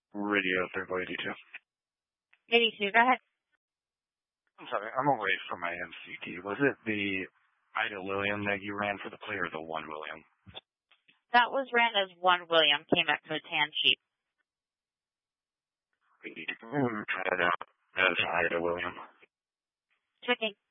Radio 382. 82, go ahead. I'm sorry, I'm away from my MCT. Was it the Ida William that you ran for the play or the 1 William? That was ran as 1 William, came up to a tan sheet. Try it out as Ida William. Checking.